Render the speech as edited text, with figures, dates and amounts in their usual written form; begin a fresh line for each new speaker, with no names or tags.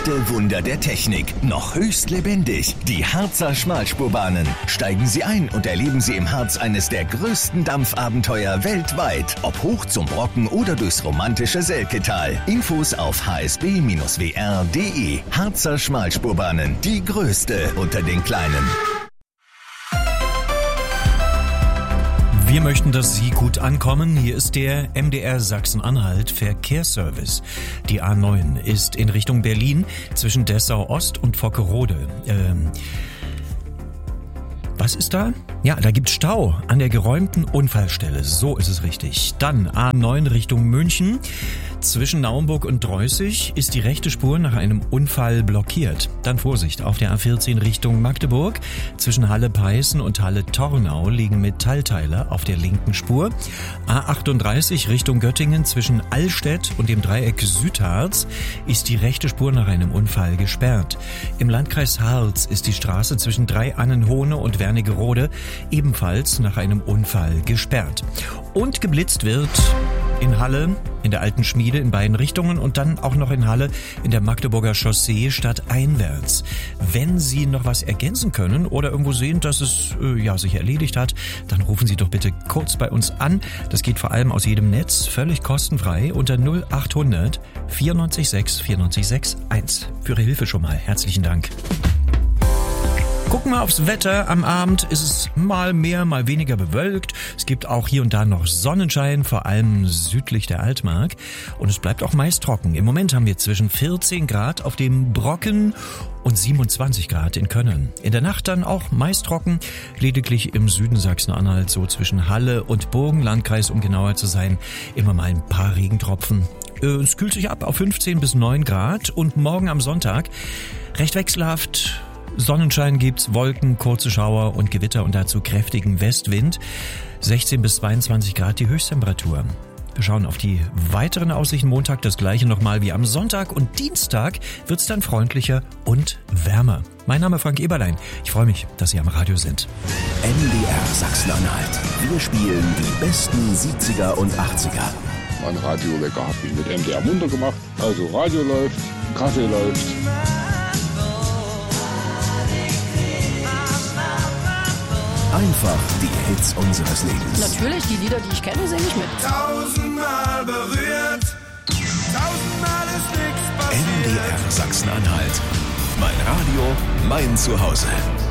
Echte Wunder der Technik, noch höchst lebendig. Die Harzer Schmalspurbahnen. Steigen Sie ein und erleben Sie im Harz eines der größten Dampfabenteuer weltweit. Ob hoch zum Brocken oder durchs romantische Selketal. Infos auf hsb-wr.de. Harzer Schmalspurbahnen, die größte unter den kleinen.
Wir möchten, dass Sie gut ankommen. Hier ist der MDR Sachsen-Anhalt Verkehrsservice. Die A9 ist in Richtung Berlin zwischen Dessau Ost und Vockerode. Was ist da? Ja, da gibt's Stau an der geräumten Unfallstelle. So ist es richtig. Dann A9 Richtung München. Zwischen Naumburg und Dreußig ist die rechte Spur nach einem Unfall blockiert. Dann Vorsicht auf der A14 Richtung Magdeburg. Zwischen Halle-Peißen und Halle-Tornau liegen Metallteile auf der linken Spur. A38 Richtung Göttingen zwischen Allstedt und dem Dreieck Südharz ist die rechte Spur nach einem Unfall gesperrt. Im Landkreis Harz ist die Straße zwischen Dreiannenhohne und Wernigerode ebenfalls nach einem Unfall gesperrt. Und geblitzt wird in Halle, in der Alten Schmiede in beiden Richtungen und dann auch noch in Halle in der Magdeburger Chaussee stadteinwärts. Wenn Sie noch was ergänzen können oder irgendwo sehen, dass es sich erledigt hat, dann rufen Sie doch bitte kurz bei uns an. Das geht vor allem aus jedem Netz, völlig kostenfrei unter 0800 94 94 1. Für Ihre Hilfe schon mal herzlichen Dank. Gucken wir aufs Wetter. Am Abend ist es mal mehr, mal weniger bewölkt. Es gibt auch hier und da noch Sonnenschein, vor allem südlich der Altmark. Und es bleibt auch meist trocken. Im Moment haben wir zwischen 14 Grad auf dem Brocken und 27 Grad in Könnern. In der Nacht dann auch meist trocken, lediglich im Süden Sachsen-Anhalt, so zwischen Halle und Burgenlandkreis, um genauer zu sein, immer mal ein paar Regentropfen. Es kühlt sich ab auf 15 bis 9 Grad und morgen am Sonntag recht wechselhaft. Sonnenschein gibt's, Wolken, kurze Schauer und Gewitter und dazu kräftigen Westwind. 16 bis 22 Grad die Höchsttemperatur. Wir schauen auf die weiteren Aussichten. Montag das gleiche nochmal wie am Sonntag und Dienstag wird's dann freundlicher und wärmer. Mein Name ist Frank Eberlein. Ich freue mich, dass Sie am Radio sind.
MDR Sachsen-Anhalt. Wir spielen die besten 70er und 80er.
Mein Radiowecker hat mich mit MDR munter gemacht. Also Radio läuft, Kaffee läuft.
Einfach die Hits unseres Lebens.
Natürlich, die Lieder, die ich kenne, singe ich mit.
Tausendmal berührt, tausendmal ist nichts passiert.
MDR Sachsen-Anhalt. Mein Radio, mein Zuhause.